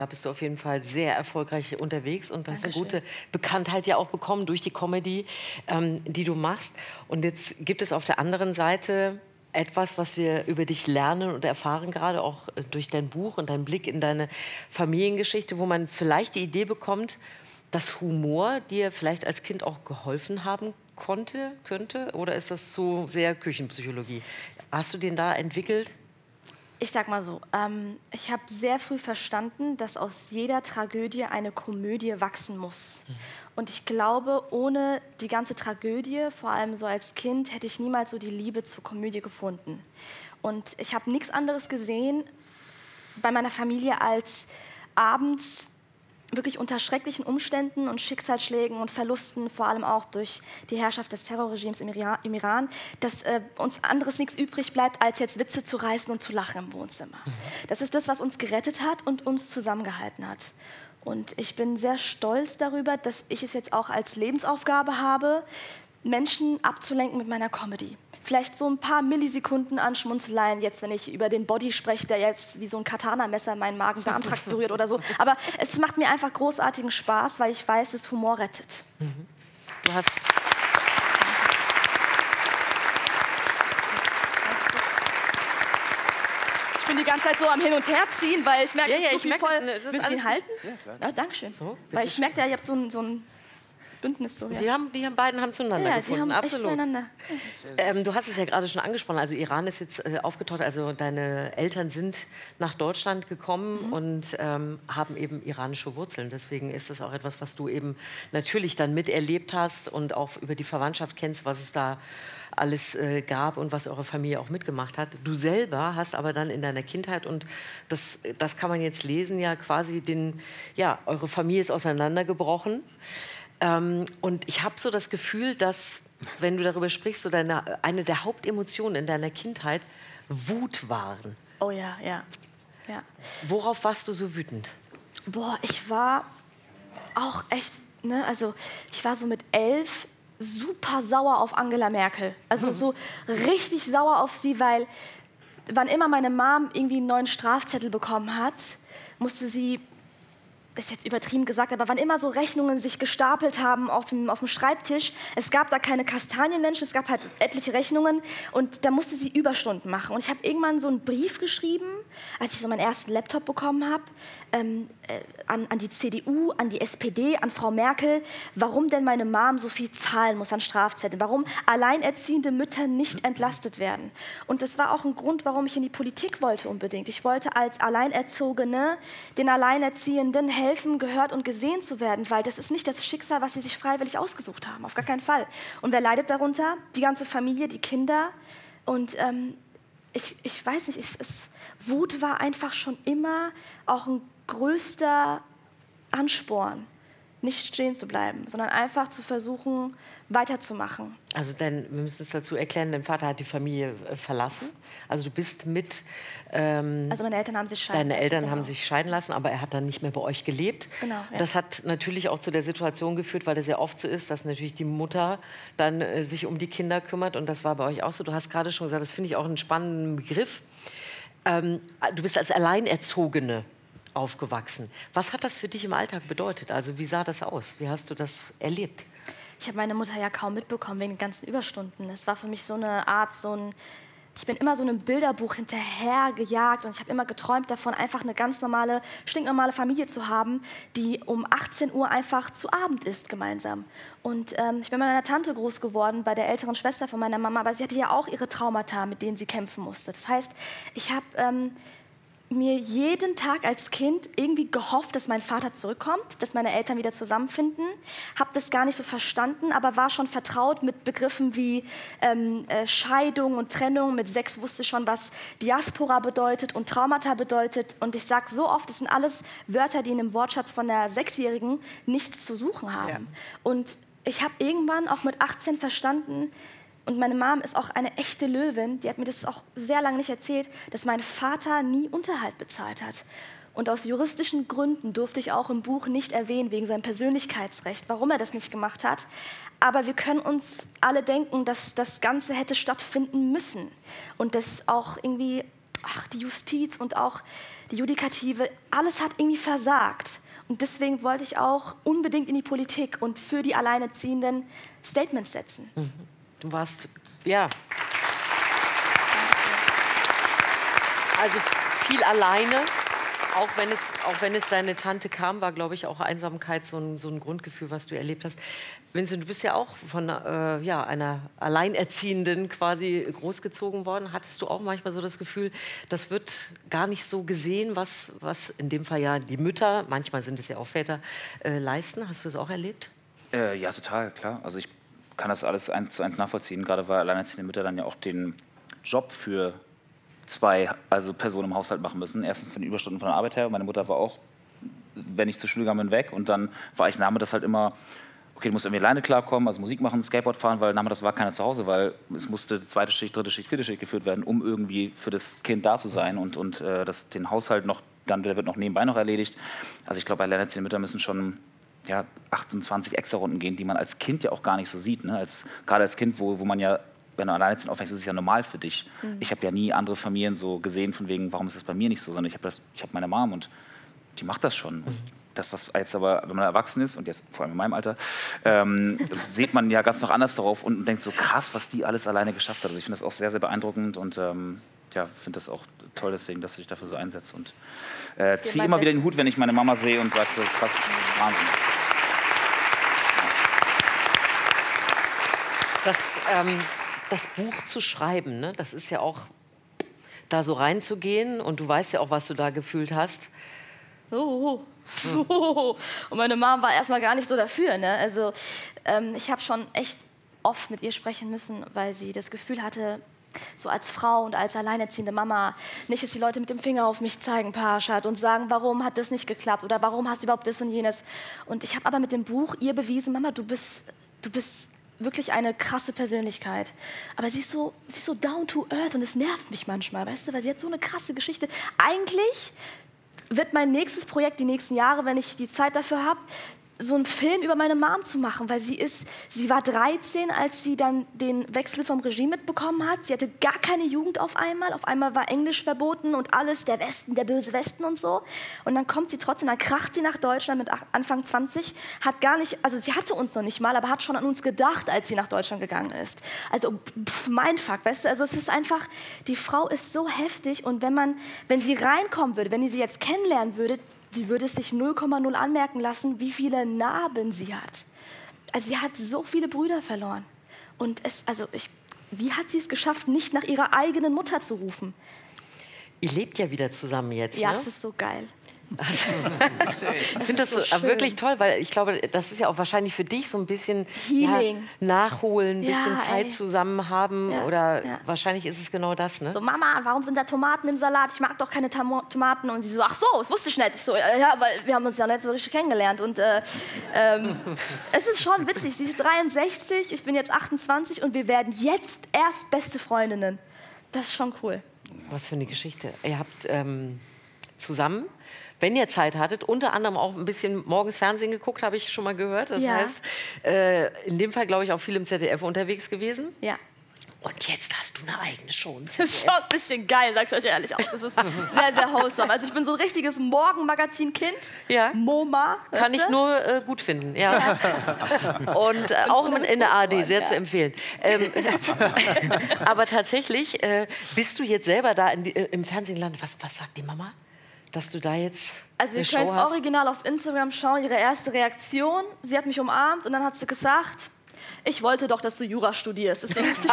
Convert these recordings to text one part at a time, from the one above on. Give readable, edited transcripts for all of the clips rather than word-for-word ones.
Da bist du auf jeden Fall sehr erfolgreich unterwegs und hast eine Dankeschön. gute Bekanntheit ja auch bekommen durch die Comedy, die du machst. Und jetzt gibt es auf der anderen Seite etwas, was wir über dich lernen und erfahren, gerade auch durch dein Buch und deinen Blick in deine Familiengeschichte, wo man vielleicht die Idee bekommt, dass Humor dir vielleicht als Kind auch geholfen haben könnte? Oder ist das zu sehr Küchenpsychologie? Hast du den da entwickelt? Ich sag mal so, ich habe sehr früh verstanden, dass aus jeder Tragödie eine Komödie wachsen muss. Und ich glaube, ohne die ganze Tragödie, vor allem so als Kind, hätte ich niemals so die Liebe zur Komödie gefunden. Und ich habe nichts anderes gesehen bei meiner Familie als abends wirklich unter schrecklichen Umständen und Schicksalsschlägen und Verlusten, vor allem auch durch die Herrschaft des Terrorregimes im Iran, dass uns anderes nichts übrig bleibt, als jetzt Witze zu reißen und zu lachen im Wohnzimmer. Das ist das, was uns gerettet hat und uns zusammengehalten hat. Und ich bin sehr stolz darüber, dass ich es jetzt auch als Lebensaufgabe habe, Menschen abzulenken mit meiner Comedy. Vielleicht so ein paar Millisekunden an Schmunzeleien, jetzt, wenn ich über den Body spreche, der jetzt wie so ein Katana-Messer meinen Magen-Darm-Trakt berührt oder so. Aber es macht mir einfach großartigen Spaß, weil ich weiß, dass Humor rettet. Du hast Ich bin die ganze Zeit so am Hin- und Herziehen, weil ich merke, ich merke, voll... es ist Müssen wir alles ihn halten? gut. Ja, Dankeschön. So, weil ich merke, ihr habt so ein Bündnis. So, ja. Die beiden haben zueinander Ja, gefunden, die haben echt absolut. zueinander. Du hast es ja gerade schon angesprochen, also Iran ist jetzt aufgetaucht, also deine Eltern sind nach Deutschland gekommen und haben eben iranische Wurzeln. Deswegen ist das auch etwas, was du eben natürlich dann miterlebt hast und auch über die Verwandtschaft kennst, was es da alles gab und was eure Familie auch mitgemacht hat. Du selber hast aber dann in deiner Kindheit, und das kann man jetzt lesen, ja quasi eure Familie ist auseinandergebrochen. Und ich habe so das Gefühl, dass, wenn du darüber sprichst, so eine der Hauptemotionen in deiner Kindheit Wut waren. Oh ja, ja. Ja. Worauf warst du so wütend? Boah, ich war auch echt, ne, also ich war so mit 11 super sauer auf Angela Merkel. Also so richtig sauer auf sie, weil wann immer meine Mom irgendwie einen neuen Strafzettel bekommen hat, musste sie, das ist jetzt übertrieben gesagt, aber wann immer so Rechnungen sich gestapelt haben auf dem Schreibtisch, es gab da keine Kastanienmenschen, es gab halt etliche Rechnungen und da musste sie Überstunden machen. Und ich habe irgendwann so einen Brief geschrieben, als ich so meinen ersten Laptop bekommen habe, an die CDU, an die SPD, an Frau Merkel, warum denn meine Mom so viel zahlen muss an Strafzetteln, warum alleinerziehende Mütter nicht entlastet werden. Und das war auch ein Grund, warum ich in die Politik wollte unbedingt. Ich wollte als Alleinerzogene den Alleinerziehenden helfen, gehört und gesehen zu werden, weil das ist nicht das Schicksal, was sie sich freiwillig ausgesucht haben, auf gar keinen Fall. Und wer leidet darunter? Die ganze Familie, die Kinder. Und ich weiß nicht, Wut war einfach schon immer auch ein größter Ansporn, nicht stehen zu bleiben, sondern einfach zu versuchen, weiterzumachen. Also wir müssen es dazu erklären, dein Vater hat die Familie verlassen. Also du bist mit... also meine Eltern haben sich scheiden lassen. Deine Eltern haben sich scheiden lassen, aber er hat dann nicht mehr bei euch gelebt. Genau, ja. Das hat natürlich auch zu der Situation geführt, weil das ja oft so ist, dass natürlich die Mutter dann sich um die Kinder kümmert. Und das war bei euch auch so. Du hast gerade schon gesagt, das finde ich auch einen spannenden Begriff. Du bist als Alleinerzogene aufgewachsen. Was hat das für dich im Alltag bedeutet? Also wie sah das aus? Wie hast du das erlebt? Ich habe meine Mutter ja kaum mitbekommen wegen den ganzen Überstunden. Es war für mich so eine Art, ich bin immer so einem Bilderbuch hinterhergejagt und ich habe immer geträumt davon, einfach eine ganz normale, stinknormale Familie zu haben, die um 18 Uhr einfach zu Abend isst gemeinsam. Und ich bin bei meiner Tante groß geworden, bei der älteren Schwester von meiner Mama, aber sie hatte ja auch ihre Traumata, mit denen sie kämpfen musste. Das heißt, ich habe mir jeden Tag als Kind irgendwie gehofft, dass mein Vater zurückkommt, dass meine Eltern wieder zusammenfinden. Habe das gar nicht so verstanden, aber war schon vertraut mit Begriffen wie Scheidung und Trennung. Mit 6 wusste ich schon, was Diaspora bedeutet und Traumata bedeutet. Und ich sage so oft, das sind alles Wörter, die in einem Wortschatz von der 6-Jährigen nichts zu suchen haben. Ja. Und ich habe irgendwann auch mit 18 verstanden, und meine Mom ist auch eine echte Löwin, die hat mir das auch sehr lange nicht erzählt, dass mein Vater nie Unterhalt bezahlt hat. Und aus juristischen Gründen durfte ich auch im Buch nicht erwähnen, wegen seinem Persönlichkeitsrecht, warum er das nicht gemacht hat. Aber wir können uns alle denken, dass das Ganze hätte stattfinden müssen. Und dass auch irgendwie die Justiz und auch die Judikative, alles hat irgendwie versagt. Und deswegen wollte ich auch unbedingt in die Politik und für die Alleinerziehenden Statements setzen. Du warst, ja, also viel alleine. Auch wenn es deine Tante kam, war, glaube ich, auch Einsamkeit so ein Grundgefühl, was du erlebt hast. Vincent, du bist ja auch von einer Alleinerziehenden quasi großgezogen worden. Hattest du auch manchmal so das Gefühl, das wird gar nicht so gesehen, was in dem Fall ja die Mütter, manchmal sind es ja auch Väter, leisten? Hast du es auch erlebt? Ja, total, klar. Also ich kann das alles 1:1 nachvollziehen, gerade weil alleinerziehende Mütter dann ja auch den Job für 2 Personen im Haushalt machen müssen. Erstens von den Überstunden von der Arbeit her. Meine Mutter war auch, wenn ich zur Schule gegangen bin, weg. Und dann war ich nachmittags halt immer, okay, du musst irgendwie alleine klarkommen, also Musik machen, Skateboard fahren, weil nachmittags war keiner zu Hause, weil es musste 2. Schicht, 3. Schicht, 4. Schicht geführt werden, um irgendwie für das Kind da zu sein. Und den Haushalt noch, der wird noch nebenbei noch erledigt. Also ich glaube, alleinerziehende Mütter müssen schon 28 Extra-Runden gehen, die man als Kind ja auch gar nicht so sieht. Ne? Gerade als Kind, wo man ja, wenn du alleinerziehend aufwächst, ist es ja normal für dich. Ich habe ja nie andere Familien so gesehen, von wegen, warum ist das bei mir nicht so, sondern ich hab meine Mom und die macht das schon. Das, was jetzt aber, wenn man erwachsen ist, und jetzt vor allem in meinem Alter, sieht man ja ganz noch anders darauf und denkt so, krass, was die alles alleine geschafft hat. Also ich finde das auch sehr, sehr beeindruckend und finde das auch toll deswegen, dass du dich dafür so einsetzt. Und ziehe immer wieder den Hut, wenn ich meine Mama sehe und sage, krass, Wahnsinn. Das Buch zu schreiben, ne? Das ist ja auch, da so reinzugehen und du weißt ja auch, was du da gefühlt hast. Und meine Mom war erstmal gar nicht so dafür. Ne? Also ich habe schon echt oft mit ihr sprechen müssen, weil sie das Gefühl hatte, so als Frau und als alleinerziehende Mama, nicht, dass die Leute mit dem Finger auf mich zeigen, Parshad, und sagen, warum hat das nicht geklappt oder warum hast du überhaupt das und jenes. Und ich habe aber mit dem Buch ihr bewiesen, Mama, du bist wirklich eine krasse Persönlichkeit. Aber sie ist so down to earth und es nervt mich manchmal, weißt du, weil sie hat so eine krasse Geschichte. Eigentlich wird mein nächstes Projekt die nächsten Jahre, wenn ich die Zeit dafür habe, so einen Film über meine Mom zu machen, weil sie war 13, als sie dann den Wechsel vom Regime mitbekommen hat. Sie hatte gar keine Jugend auf einmal. Auf einmal war Englisch verboten und alles, der Westen, der böse Westen und so. Und dann kommt sie trotzdem, dann kracht sie nach Deutschland mit Anfang 20, hat gar nicht, also sie hatte uns noch nicht mal, aber hat schon an uns gedacht, als sie nach Deutschland gegangen ist. Also mein Fuck, weißt du, also es ist einfach, die Frau ist so heftig und wenn sie reinkommen würde, wenn ihr sie jetzt kennenlernen würdet, sie würde es sich 0,0 anmerken lassen, wie viele Narben sie hat. Also sie hat so viele Brüder verloren. Und wie hat sie es geschafft, nicht nach ihrer eigenen Mutter zu rufen? Ihr lebt ja wieder zusammen jetzt, ja, ne? es ist so geil. Also, ich finde das so wirklich toll, weil ich glaube, das ist ja auch wahrscheinlich für dich so ein bisschen nachholen, ein bisschen Zeit zusammen haben oder wahrscheinlich ist es genau das, ne? So, Mama, warum sind da Tomaten im Salat? Ich mag doch keine Tomaten. Und sie so, ach so, das wusste ich nicht. Ich so, ja, weil wir haben uns ja nicht so richtig kennengelernt. Und es ist schon witzig, sie ist 63, ich bin jetzt 28 und wir werden jetzt erst beste Freundinnen. Das ist schon cool. Was für eine Geschichte. Ihr habt zusammen, wenn ihr Zeit hattet, unter anderem auch ein bisschen morgens Fernsehen geguckt, habe ich schon mal gehört. Das heißt, in dem Fall, glaube ich, auch viel im ZDF unterwegs gewesen. Ja. Und jetzt hast du eine eigene Show im ZDF. Das ist schon ein bisschen geil, sag ich euch ehrlich. Auch das ist sehr, sehr wholesome. Also ich bin so ein richtiges Morgenmagazin-Kind. Ja. MoMA. Kann ich nur gut finden. Ja. Und auch in der ARD, sehr zu empfehlen. Aber tatsächlich, bist du jetzt selber da im Fernsehen gelandet? Was sagt die Mama? Dass du da jetzt Also ihr könnt original auf Instagram schauen, ihre erste Reaktion. Sie hat mich umarmt und dann hat sie gesagt, ich wollte doch, dass du Jura studierst. Deswegen musste ich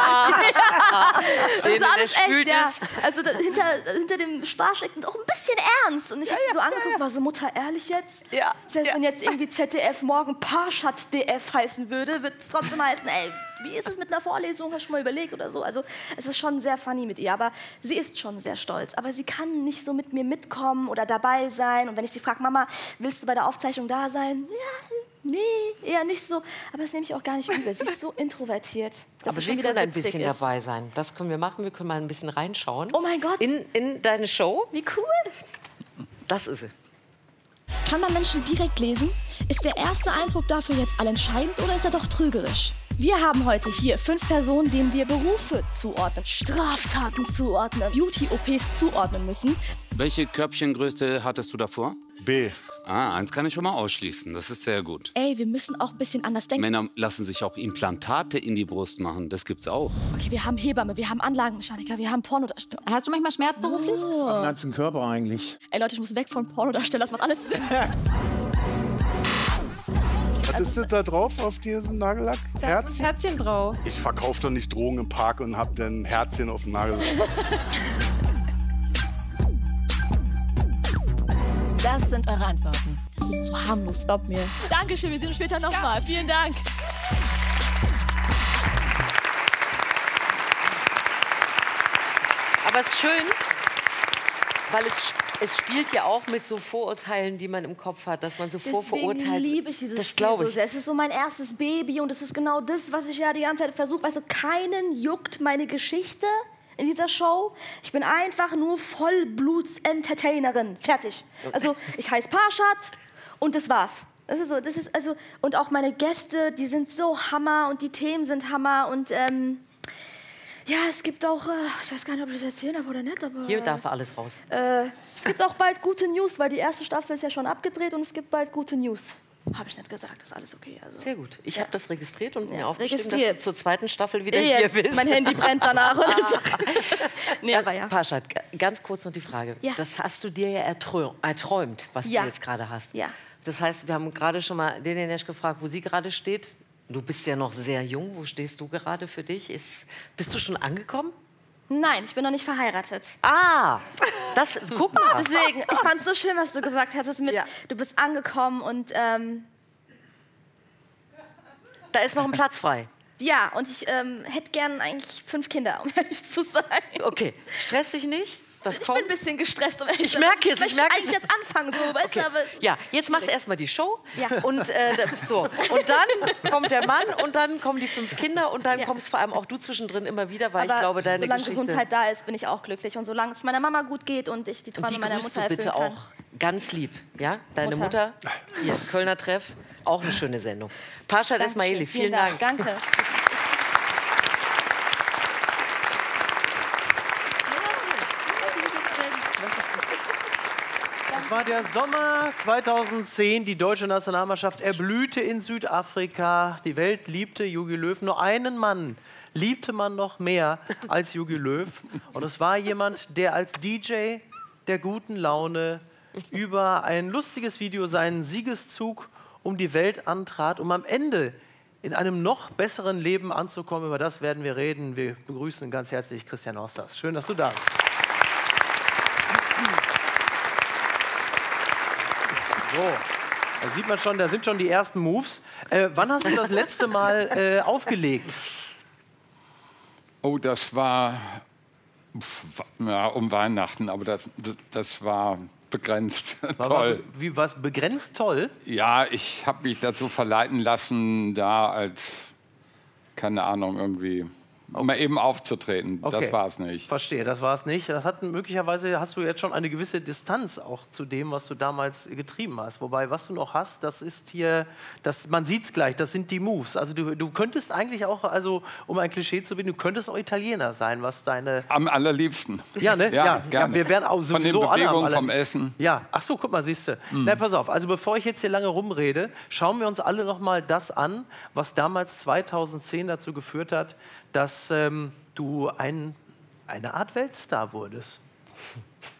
das ist alles echt, ja. Also hinter dem Spaß steckt auch ein bisschen ernst. Und ich habe so angeguckt, war so, Mutter, ehrlich jetzt? Ja. Selbst wenn jetzt irgendwie ZDF morgen Parshad DF heißen würde, wird es trotzdem heißen, ey, wie ist es mit einer Vorlesung? Hast du schon mal überlegt oder so? Also es ist schon sehr funny mit ihr, aber sie ist schon sehr stolz. Aber sie kann nicht so mit mir mitkommen oder dabei sein. Und wenn ich sie frage, Mama, willst du bei der Aufzeichnung da sein? Ja, nee, eher nicht so. Aber das nehme ich auch gar nicht übel. Sie ist so introvertiert. Aber wir können ein bisschen dabei sein. Das können wir machen. Wir können mal ein bisschen reinschauen. Oh mein Gott. In deine Show. Wie cool. Das ist sie. Kann man Menschen direkt lesen? Ist der erste Eindruck dafür jetzt allentscheidend oder ist er doch trügerisch? Wir haben heute hier 5 Personen, denen wir Berufe zuordnen, Straftaten zuordnen, Beauty-OPs zuordnen müssen. Welche Körbchengröße hattest du davor? B. Ah, eins kann ich schon mal ausschließen. Das ist sehr gut. Ey, wir müssen auch ein bisschen anders denken. Männer lassen sich auch Implantate in die Brust machen. Das gibt's auch. Okay, wir haben Hebamme, wir haben Anlagenmechaniker, wir haben Pornodarsteller. Hast du manchmal Schmerz beruflich? Am ganzen Körper eigentlich. Ey Leute, ich muss weg von Pornodarsteller, das macht alles Sinn. Was ist das da drauf auf diesem Nagellack? Das ist Herzchen drauf. Ich verkaufe doch nicht Drogen im Park und hab dann Herzchen auf dem Nagellack. Das sind eure Antworten. Das ist zu harmlos, glaub mir. Dankeschön, wir sehen uns später nochmal. Ja. Vielen Dank. Aber es ist schön, weil es spielt ja auch mit so Vorurteilen, die man im Kopf hat, dass man so vorverurteilt. Deswegen liebe ich dieses das Spiel so ich. sehr. Es ist so mein erstes Baby und es ist genau das, was ich ja die ganze Zeit versuche. Weißt du, keinen juckt meine Geschichte in dieser Show. Ich bin einfach nur Vollbluts-Entertainerin. Fertig. Also ich heiße Parshad und das war's. Und auch meine Gäste, die sind so Hammer und die Themen sind Hammer und ja, es gibt auch, ich weiß gar nicht, ob ich das erzählen darf oder nicht, aber... Hier darf alles raus. Es gibt auch bald gute News, weil die erste Staffel ist ja schon abgedreht und es gibt bald gute News. Habe ich nicht gesagt, ist alles okay. Also. Sehr gut. Ich habe das registriert und mir Ja, aufgeschrieben, dass registriert. du zur zweiten Staffel wieder Jetzt, hier bist. mein Handy brennt danach oder so. Nee, aber ja. Parshad, ganz kurz noch die Frage. Ja. Das hast du dir ja erträumt, was Ja. du jetzt gerade hast. Ja. Das heißt, wir haben gerade schon mal Denenesh gefragt, wo sie gerade steht. Du bist ja noch sehr jung. Wo stehst du gerade für dich? Bist du schon angekommen? Nein, ich bin noch nicht verheiratet. Ah, guck mal. Deswegen, ich fand es so schön, was du gesagt hattest mit, Ja. du bist angekommen und Da ist noch ein Platz frei. ja, und ich hätte gern eigentlich 5 Kinder, um ehrlich zu sein. Okay, stress dich nicht. Das Ich kommt. bin ein bisschen gestresst, um ehrlich Ich zu sein. merke es, ich merke es. eigentlich jetzt anfangen, so, weißt du, aber... Ja, jetzt machst du erstmal die Show. Ja. Und, so. Und dann kommt der Mann und dann kommen die 5 Kinder und dann Ja. kommst vor allem auch du zwischendrin immer wieder, weil Aber ich glaube, deine solange Geschichte... Gesundheit da ist, bin ich auch glücklich. Und solange es meiner Mama gut geht und ich die Träume Die meiner grüßt Mutter du bitte erfüllen auch kann. ganz lieb. Ja? Deine Mutter, hier, Kölner Treff, auch eine schöne Sendung. Parshad Dankeschön. Esmaili, vielen Dank. Danke. Es war der Sommer 2010. Die deutsche Nationalmannschaft erblühte in Südafrika. Die Welt liebte Jogi Löw. Nur einen Mann liebte man noch mehr als Jogi Löw. Und es war jemand, der als DJ der guten Laune über ein lustiges Video seinen Siegeszug um die Welt antrat, um am Ende in einem noch besseren Leben anzukommen. Über das werden wir reden. Wir begrüßen ganz herzlich Christian Osters. Schön, dass du da bist. So, da sieht man schon, da sind schon die ersten Moves. Wann hast du das letzte Mal aufgelegt? Oh, das war ja, um Weihnachten, aber das war begrenzt. Toll. Wie was? Begrenzt toll? Ja, ich habe mich dazu verleiten lassen, da als, keine Ahnung, irgendwie mal eben aufzutreten. Okay. Das war es nicht. Verstehe, das war es nicht. Das hat möglicherweise hast du jetzt schon eine gewisse Distanz auch zu dem, was du damals getrieben hast. Wobei, was du noch hast, das ist hier, man sieht es gleich, das sind die Moves. Also du könntest eigentlich auch, also um ein Klischee zu binden, du könntest auch Italiener sein, was deine... Am allerliebsten. Ja, ne? Ja, gerne. wir werden auch Von den sowieso alle am Bewegungen, vom Essen. Ja, ach so, guck mal, siehst du. Na, pass auf, also bevor ich jetzt hier lange rumrede, schauen wir uns alle noch mal das an, was damals 2010 dazu geführt hat, dass du eine Art Weltstar wurdest.